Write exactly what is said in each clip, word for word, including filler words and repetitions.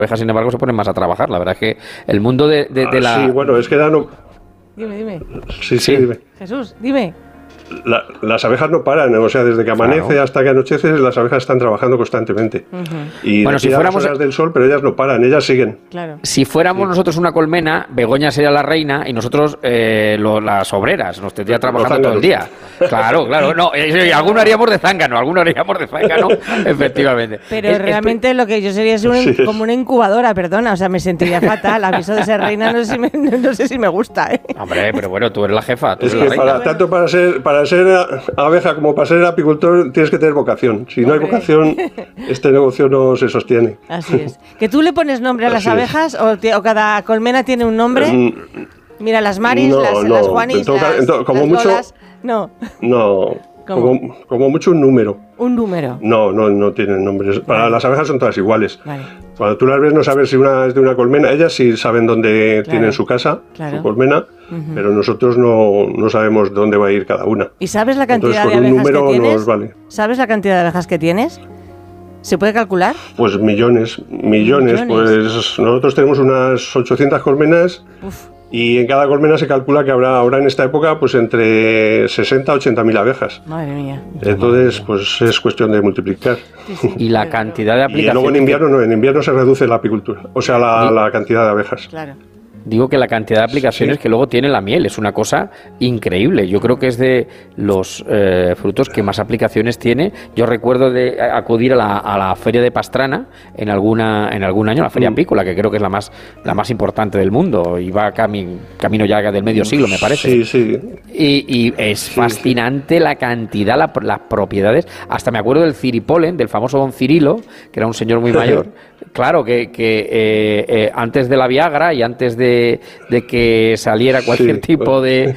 abejas, sin embargo, se ponen más a trabajar. La verdad es que el mundo de, de, de ah, la... Sí, bueno, es que dan... Dime, dime. Sí, sí, Sí. dime. Jesús, dime. La, las abejas no paran, o sea, desde que amanece Claro. hasta que anochece, las abejas están trabajando constantemente. Uh-huh. Y Bueno, si decía fuéramos- las horas del sol, pero ellas no paran, ellas siguen. Claro. Si fuéramos Sí. nosotros una colmena, Begoña sería la reina y nosotros eh, lo- las obreras. Nos tendría trabajando todo el día. Claro, claro. No, eh, eh, alguno haríamos de zángano, alguno haríamos de zángano, efectivamente. Pero Es- es- realmente lo que yo sería es un- Sí, es- como una incubadora, perdona, o sea, me sentiría fatal. Aviso de ser reina, no sé si me, no sé si me gusta, ¿eh? Hombre, pero bueno, tú eres la jefa, tú Es eres que la reina. para, tanto para ser, para ser abeja como para ser apicultor tienes que tener vocación. Si no hay Hombre. vocación, este negocio no se sostiene. Así es. ¿Que tú le pones nombre a las Así es. abejas o, ti- o cada colmena tiene un nombre? Mm, Mira, las Maris, no, las, no. las Juanis, En todo ca- las, en todo- como las mucho- Lolas. No, No, ¿Cómo? como, como mucho un número. un número. No, no, no tienen nombres. Para las abejas son todas iguales. Vale. Cuando tú las ves no sabes si una es de una colmena. Ellas sí saben dónde Claro, tienen su casa, claro. su colmena, Ujú. pero nosotros no, no sabemos dónde va a ir cada una. ¿Y sabes la Entonces cantidad con de un abejas número que tienes? nos vale. ¿Sabes la cantidad de abejas que tienes? ¿Se puede calcular? Pues millones, millones. Millones. Pues nosotros tenemos unas ochocientas colmenas Uf. y en cada colmena se calcula que habrá ahora en esta época pues entre sesenta a ochenta mil abejas. Madre mía. Entonces pues es cuestión de multiplicar. Sí, sí. Y la Pero- cantidad de Y aplicaciones... luego en invierno no, en invierno se reduce la apicultura, o sea la, Y- la cantidad de abejas. Claro. Digo que la cantidad de aplicaciones Sí. que luego tiene la miel es una cosa increíble. Yo creo que es de los eh, frutos que más aplicaciones tiene. Yo recuerdo de acudir a la, a la feria de Pastrana en alguna en algún año, la feria Mm. apícola, que creo que es la más la más importante del mundo y va cami- camino ya del medio siglo, me parece. Sí, sí. Y, y es fascinante la cantidad, la- las propiedades. Hasta me acuerdo del ciripolen, del famoso don Cirilo, que era un señor muy mayor. Claro, que, que eh, eh, antes de la Viagra y antes de, de que saliera cualquier Sí. tipo de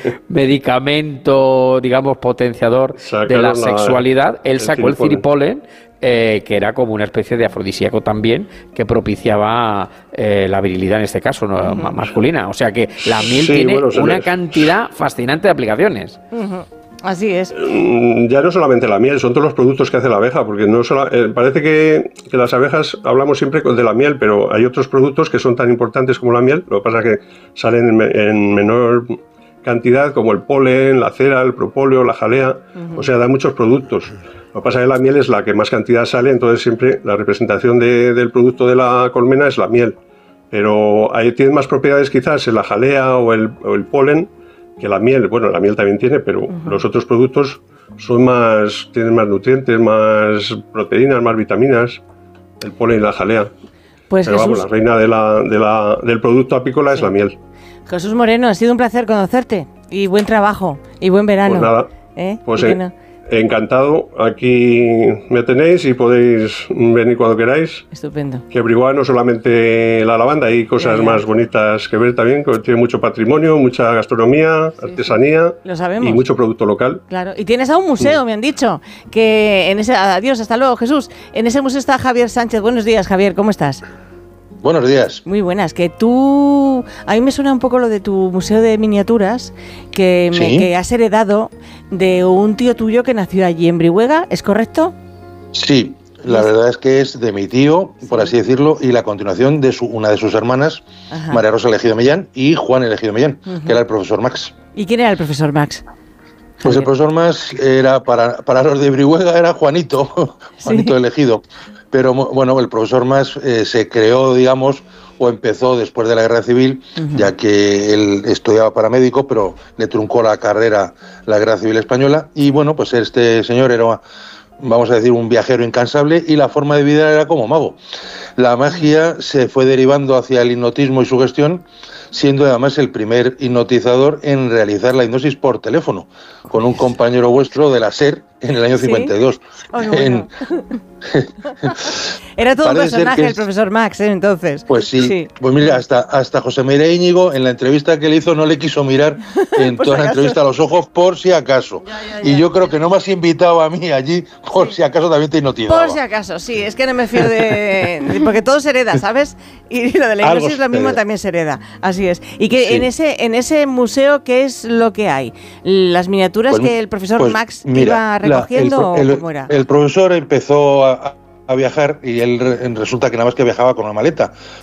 medicamento, digamos, potenciador de Sacaron la la- sexualidad, él el sacó el ciripolen. ciripolen. Eh, que era como una especie de afrodisíaco también, que propiciaba eh, la virilidad en este caso, ¿no? Ma- masculina. O sea que la miel Sí, tiene bueno, se una le- cantidad fascinante de aplicaciones. Ujú. Así es. Mm, Ya no solamente la miel, son todos los productos que hace la abeja, porque no sola- eh, parece que, que las abejas hablamos siempre de la miel, pero hay otros productos que son tan importantes como la miel, lo que pasa es que salen en, me- en menor cantidad, como el polen, la cera, el propóleo, la jalea, o sea, da muchos productos. Lo que pasa es que la miel es la que más cantidad sale, entonces siempre la representación de- del producto de la colmena es la miel. Pero ahí tiene más propiedades quizás en la jalea o el, o el polen que la miel. Bueno, la miel también tiene, pero los otros productos son más, tienen más nutrientes, más proteínas, más vitaminas, el polen y la jalea. Pues Pero vamos, la Jesús, reina de la, de la, del producto apícola es la miel. Jesús Moreno, ha sido un placer conocerte. Y buen trabajo. Y buen verano. Pues nada, ¿Eh? pues ¿Y que eh, no? encantado. Aquí me tenéis y podéis venir cuando queráis. Estupendo. Que Brihuega no solamente la lavanda, hay cosas Ya, ya. más bonitas que ver también, que tiene mucho patrimonio, mucha gastronomía, artesanía Lo sabemos. y mucho producto local. Claro, y tienes a un museo, me han dicho, que en ese... Adiós, hasta luego, Jesús. En ese museo está Javier Sánchez. Buenos días, Javier, ¿cómo estás? Buenos días. Muy buenas, que tú... A mí me suena un poco lo de tu museo de miniaturas, que, me- Sí. que has heredado de un tío tuyo que nació allí en Brihuega, ¿es correcto? Sí, la verdad es que es de mi tío, por así decirlo, y la continuación de su, una de sus hermanas, Ajá. María Rosa Elegido Millán, y Juan Elegido Millán, Ujú. que era el profesor Max. ¿Y quién era el profesor Max? Pues el Javier. profesor Max era, para, para los de Brihuega, era Juanito, Juanito Sí. Elegido. Pero mo- bueno, el profesor Max eh, se creó, digamos, o empezó después de la Guerra Civil, Ujú. ya que él estudiaba para médico, pero le truncó la carrera la Guerra Civil Española. Y bueno, pues este señor era, vamos a decir, un viajero incansable y la forma de vida era como mago. La magia se fue derivando hacia el hipnotismo y su gestión, siendo además el primer hipnotizador en realizar la hipnosis por teléfono, con un compañero vuestro de la SER en el año ¿Sí? cincuenta y dos. Oh, qué bueno. Era todo un Parece ser personaje que el es- profesor Max, ¿eh? Entonces. Pues sí, pues mira, hasta, hasta José María Íñigo en la entrevista que le hizo no le quiso mirar en Por toda si la acaso. entrevista a los ojos por si acaso. Ya, ya, ya. Y yo creo que no me has invitado a mí allí por si acaso también te hipnotizaba. Por si acaso, sí, es que no me fío de... de- porque todo se hereda, ¿sabes? Y lo de la Algo hipnosis se lo mismo hereda. también se hereda, así es. Y que Sí. en ese en ese museo, ¿qué es lo que hay? ¿Las miniaturas Pues, que el profesor pues, Max mira, iba la- recogiendo el, o el- cómo era? el profesor empezó a, a viajar y él resulta que nada más que viajaba con una maleta.